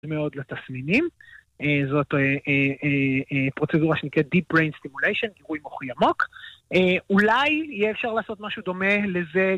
מאוד לתסמינים. זאת פרוצדורה שנקראת Deep Brain Stimulation, גירוי מוחי עמוק. אולי יהיה אפשר לעשות משהו דומה לזה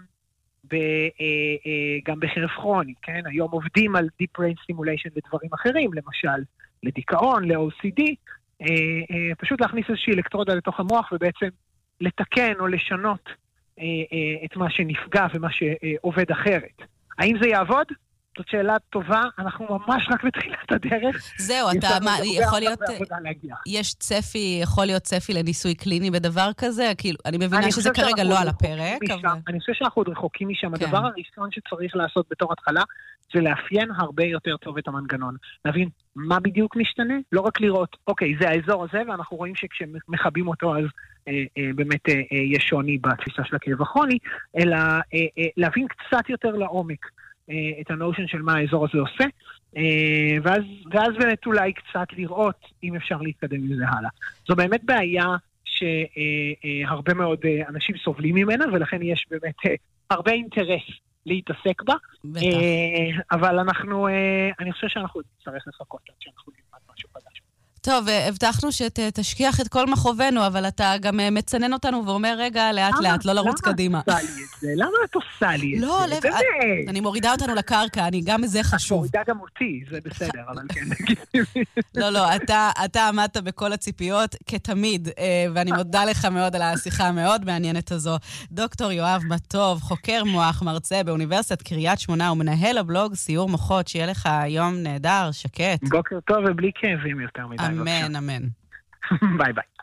גם בחרב כרוני, כן? היום עובדים על Deep Brain Stimulation ודברים אחרים, למשל לדיכאון, ל-OCD, פשוט להכניס איזושהי אלקטרודה לתוך המוח ובעצם לתקן או לשנות את מה שנפגע ומה שעובד אחרת. האם זה יעבוד? זאת שאלה טובה, אנחנו ממש רק בתחילת הדרך. זהו, אתה, יכול להיות, יש צפי, יכול להיות צפי לניסוי קליני בדבר כזה? כאילו, אני מבינה שזה כרגע לא על הפרק. אני חושב שאנחנו עוד רחוקים משם. הדבר הראשון שצריך לעשות בתור התחלה, זה לאפיין הרבה יותר טוב את המנגנון. להבין מה בדיוק משתנה, לא רק לראות, אוקיי, זה האזור הזה, ואנחנו רואים שכשמחבים אותו, אז באמת יש שוני בתפיסה של הכאב הכרוני, אלא להבין קצת יותר לעומק את הנושן של מה האזור הזה עושה, ואז באמת אולי קצת לראות אם אפשר להתקדם עם זה הלאה. זו באמת בעיה שהרבה מאוד אנשים סובלים ממנה, ולכן יש באמת הרבה אינטרס להתעסק בה, אבל אני חושב שאנחנו נצטרך לחכות עד שאנחנו נלמד משהו חדש. טוב, הבטחנו שתשכיח את כל מחובנו, אבל אתה גם מצנן אותנו ואומר, רגע, לאט לאט, לא לרוץ קדימה. למה את עושה לי את זה? לא, אני מורידה אותנו לקרקע, אני גם זה חשוב. מורידה גם אותי, זה בסדר, אבל כן. לא, אתה עמדת בכל הציפיות כתמיד, ואני מודה לך מאוד על השיחה המאוד מעניינת הזו. דוקטור יואב מטוב, חוקר מוח, מרצה באוניברסיטת קריית שמונה, ומנהל הבלוג סיור מוחות, שיהיה לך יום נהדר, שקט. בוקר טוב ובלי כאבים יותר מדי. אמן, אמן. ביי ביי.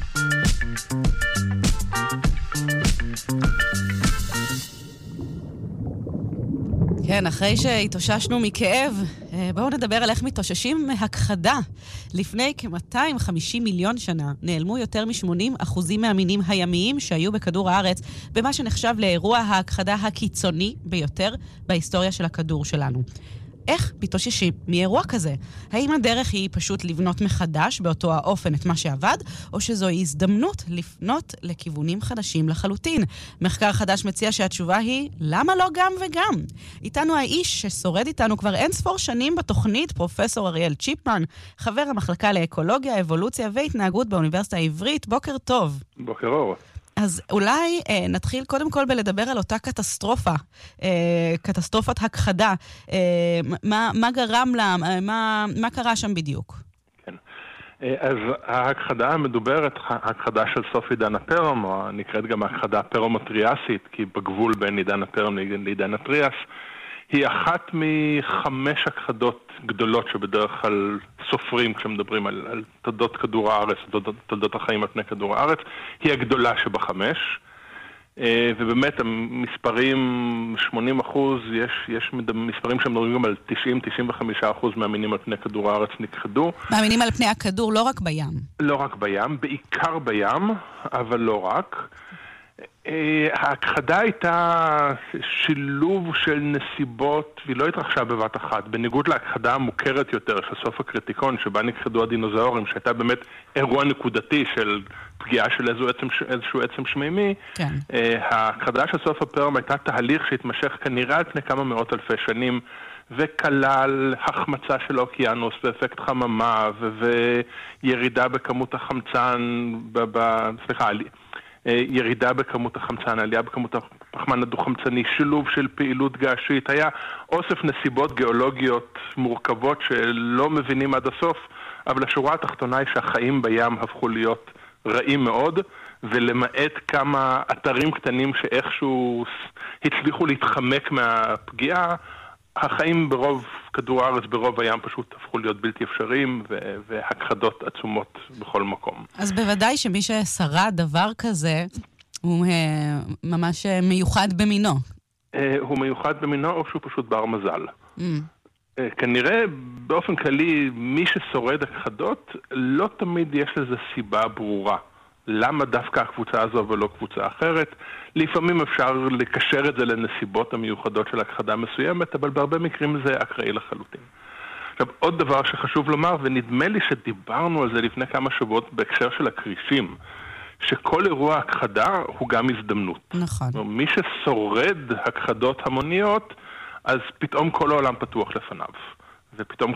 כן, אחרי שהתאוששנו מכאב, בואו נדבר על איך מתאוששים מהכחדה. לפני כ-250 מיליון שנה נעלמו יותר מ-80% מהמינים הימיים שהיו בכדור הארץ, במה שנחשב לאירוע ההכחדה הקיצוני ביותר בהיסטוריה של הכדור שלנו. איך מתאוששים מאירוע כזה? האם הדרך היא פשוט לבנות מחדש באותו האופן את מה שעבד, או שזוהי הזדמנות לפנות לכיוונים חדשים לחלוטין? מחקר חדש מציע שהתשובה היא, למה לא גם וגם? איתנו האיש ששורד איתנו כבר אין ספור שנים בתוכנית, פרופסור אריאל צ'יפמן, חבר המחלקה לאקולוגיה, אבולוציה והתנהגות באוניברסיטה העברית. בוקר טוב. בוקר אור. אז אולי נתחיל קודם כל בלדבר על אותה קטסטרופה, קטסטרופת הכחדה. מה גרם לה, מה קרה שם בדיוק? כן. אז ההכחדה המדוברת, ההכחדה של סוף עידן הפרם, או נקראת גם ההכחדה הפרומטריאסית, כי בגבול בין עידן הפרם לעידן הטריאס, היא אחת מחמש הכחדות גדולות שבדרך כלל סופרים כשמדברים על תולדות כדור הארץ, תולדות החיים על פני כדור הארץ. היא הגדולה שבחמש, ובאמת המספרים 80%, יש מספרים שמדברים גם על 90-95% מהמינים על פני כדור הארץ נכחדו. מהמינים על פני הכדור, לא רק בים. לא רק בים, בעיקר בים, אבל לא רק. ההכחדה הייתה שילוב של נסיבות, והיא לא התרחשה בבת אחת, בניגוד להכחדה המוכרת יותר של סוף הקריטיקון, שבה נכחדו הדינוזאורים, שהייתה באמת אירוע נקודתי של פגיעה של איזשהו עצם שמימי. כן. ההכחדה של סוף הפרם הייתה תהליך שהתמשך כנראה על פני כמה מאות אלפי שנים, וכלל החמצה של האוקיינוס ואפקט חממה וירידה בכמות החמצן, ירידה בכמות החמצן, עלייה בכמות הפחמן הדו-חמצני, שילוב של פעילות געשית. היה אוסף נסיבות גיאולוגיות מורכבות שלא מבינים עד הסוף, אבל השורה התחתונה היא שהחיים בים הפכו להיות רעים מאוד, ולמעט כמה אתרים קטנים שאיכשהו הצליחו להתחמק מהפגיעה, החיים ברוב כדור הארץ, ברוב הים, פשוט הפכו להיות בלתי אפשריים, והכחדות עצומות בכל מקום. אז בוודאי שמי ששרד דבר כזה, הוא ממש מיוחד במינו. הוא מיוחד במינו, או שהוא פשוט בר מזל. כנראה, באופן כללי, מי ששורד הכחדות, לא תמיד יש לזה סיבה ברורה. למה דווקא הקבוצה הזו ולא קבוצה אחרת? לפעמים אפשר לקשר את זה לנסיבות המיוחדות של הכחדה מסוימת, אבל בהרבה מקרים זה אקראי לחלוטין. עכשיו, עוד דבר שחשוב לומר, ונדמה לי שדיברנו על זה לפני כמה שבועות בהקשר של הקרישים, שכל אירוע הכחדה הוא גם הזדמנות. נכון. מי ששורד הכחדות המוניות, אז פתאום כל העולם פתוח לפניו. ופתאום